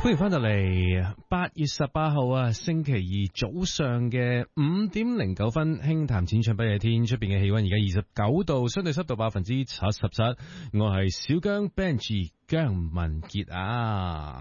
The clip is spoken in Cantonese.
歡迎翻到嚟8月18號啊，星期二早上嘅5點09分，輕談淺唱不夜天，出邊嘅氣溫而家29度，相對濕度77%。我係小姜 Benji 姜文傑啊。